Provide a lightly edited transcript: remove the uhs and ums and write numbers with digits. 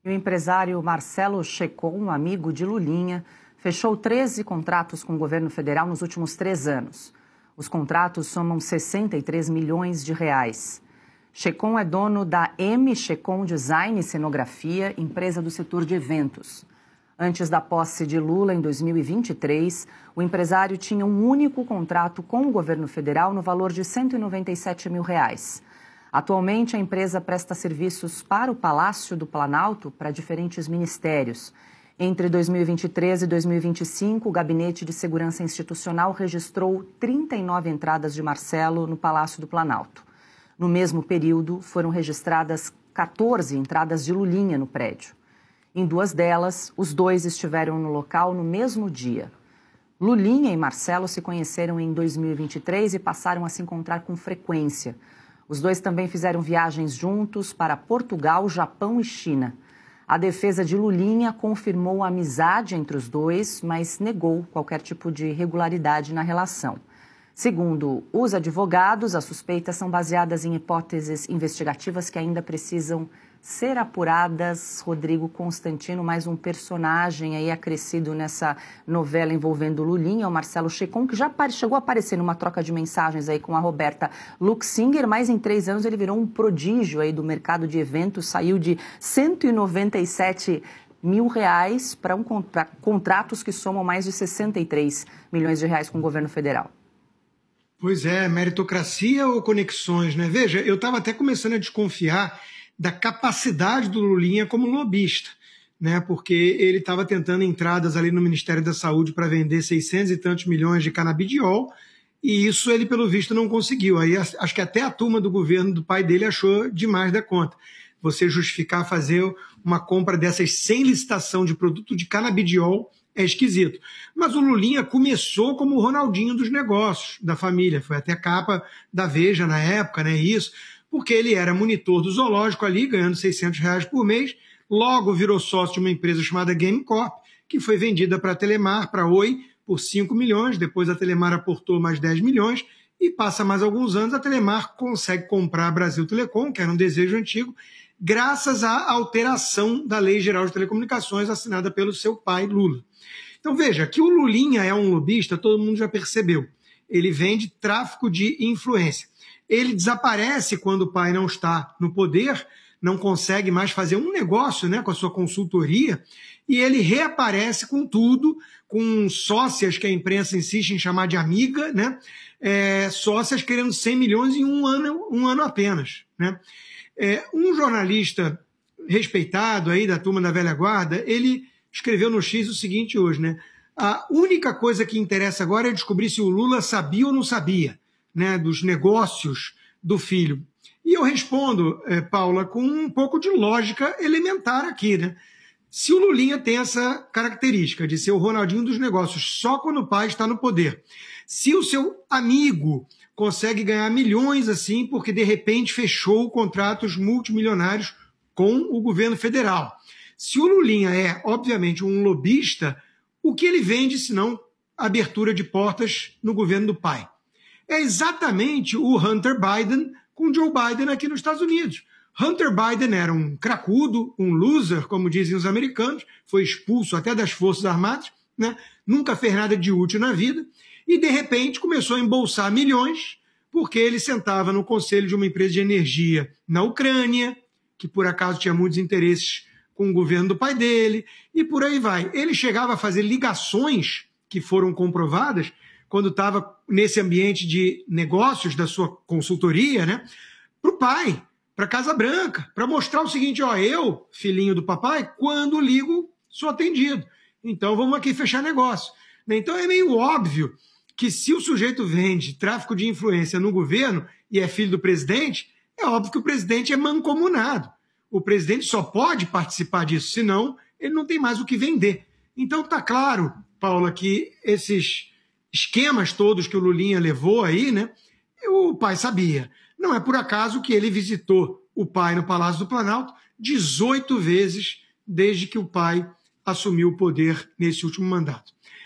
E o empresário Marcelo Checon, amigo de Lulinha, fechou 13 contratos com o governo federal nos últimos 3 anos. Os contratos somam 63 milhões de reais. Checon é dono da M Checon Design e Cenografia, empresa do setor de eventos. Antes da posse de Lula, em 2023, o empresário tinha um único contrato com o governo federal no valor de 197 mil reais. Atualmente, a empresa presta serviços para o Palácio do Planalto para diferentes ministérios. Entre 2023 e 2025, o Gabinete de Segurança Institucional registrou 39 entradas de Marcelo no Palácio do Planalto. No mesmo período, foram registradas 14 entradas de Lulinha no prédio. Em 2 delas, os dois estiveram no local no mesmo dia. Lulinha e Marcelo se conheceram em 2023 e passaram a se encontrar com frequência. Os dois também fizeram viagens juntos para Portugal, Japão e China. A defesa de Lulinha confirmou a amizade entre os dois, mas negou qualquer tipo de irregularidade na relação. Segundo os advogados, as suspeitas são baseadas em hipóteses investigativas que ainda precisam ser apuradas. Rodrigo Constantino, mais um personagem aí acrescido nessa novela envolvendo Lulinha, o Marcelo Checon, que já chegou a aparecer numa troca de mensagens aí com a Roberta Luxinger, mas em 3 anos ele virou um prodígio aí do mercado de eventos, saiu de 197 mil reais para contratos que somam mais de 63 milhões de reais com o governo federal. Pois é, meritocracia ou conexões, né? Veja, eu estava até começando a desconfiar da capacidade do Lulinha como lobista, né? Porque ele estava tentando entradas ali no Ministério da Saúde para vender 600 e tantos milhões de canabidiol, e isso ele, pelo visto, não conseguiu. Aí acho que até a turma do governo do pai dele achou demais da conta. Você justificar fazer uma compra dessas sem licitação de produto de canabidiol é esquisito. Mas o Lulinha começou como o Ronaldinho dos negócios da família. Foi até capa da Veja na época, né? Isso, porque ele era monitor do zoológico ali, ganhando 600 reais por mês. Logo virou sócio de uma empresa chamada Game Corp, que foi vendida para a Telemar, para a Oi, por 5 milhões. Depois a Telemar aportou mais 10 milhões. E passa mais alguns anos, a Telemar consegue comprar a Brasil Telecom, que era um desejo antigo, graças à alteração da Lei Geral de Telecomunicações assinada pelo seu pai, Lula. Então veja, que o Lulinha é um lobista, todo mundo já percebeu. Ele vende tráfico de influência. Ele desaparece quando o pai não está no poder, não consegue mais fazer um negócio, né, com a sua consultoria, e ele reaparece com tudo, com sócias que a imprensa insiste em chamar de amiga, né, sócias querendo 100 milhões em um ano apenas, né. Um jornalista respeitado aí da turma da velha guarda, ele escreveu no X o seguinte hoje, né? A única coisa que interessa agora é descobrir se o Lula sabia ou não sabia, né, dos negócios do filho. E eu respondo, Paula, com um pouco de lógica elementar aqui, né? Se o Lulinha tem essa característica de ser o Ronaldinho dos negócios só quando o pai está no poder, se o seu amigo consegue ganhar milhões assim porque de repente fechou contratos multimilionários com o governo federal, se o Lulinha é, obviamente, um lobista, o que ele vende, senão abertura de portas no governo do pai? É exatamente o Hunter Biden com Joe Biden aqui nos Estados Unidos. Hunter Biden era um cracudo, um loser, como dizem os americanos, foi expulso até das Forças Armadas, né? Nunca fez nada de útil na vida, e de repente começou a embolsar milhões, porque ele sentava no conselho de uma empresa de energia na Ucrânia, que por acaso tinha muitos interesses com o governo do pai dele, e por aí vai. Ele chegava a fazer ligações que foram comprovadas quando estava nesse ambiente de negócios da sua consultoria, né, para o pai, para a Casa Branca, para mostrar o seguinte, ó, eu, filhinho do papai, quando ligo, sou atendido. Então vamos aqui fechar negócio. Então é meio óbvio que se o sujeito vende tráfico de influência no governo e é filho do presidente, é óbvio que o presidente é mancomunado. O presidente só pode participar disso, senão ele não tem mais o que vender. Então está claro, Paula, que esses esquemas todos que o Lulinha levou aí, né, o pai sabia. Não é por acaso que ele visitou o pai no Palácio do Planalto 18 vezes desde que o pai assumiu o poder nesse último mandato.